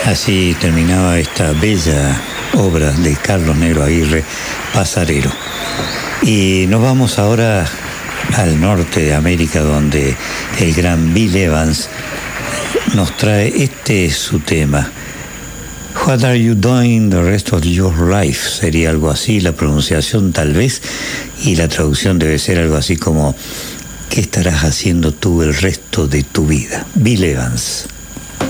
Así terminaba esta bella obra de Carlos Negro Aguirre, Pasarelo. Y nos vamos ahora al norte de América, donde el gran Bill Evans nos trae, este es su tema. What are you doing the rest of your life? Sería algo así, la pronunciación tal vez, y la traducción debe ser algo así como ¿qué estarás haciendo tú el resto de tu vida? Bill Evans.